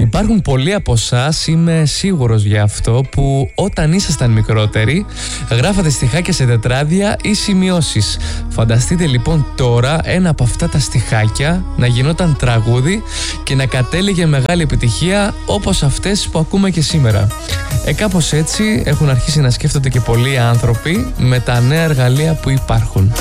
Υπάρχουν πολλοί από εσάς, είμαι σίγουρος γι' αυτό, που όταν ήσασταν μικρότεροι γράφατε στιχάκια σε τετράδια ή σημειώσεις. Φανταστείτε λοιπόν τώρα ένα από αυτά τα στιχάκια να γινόταν τραγούδι και να κατέληγε μεγάλη επιτυχία όπως αυτές που ακούμε και σήμερα. Κάπως έτσι έχουν αρχίσει να σκέφτονται και πολλοί άνθρωποι με τα νέα εργαλεία που υπάρχουν.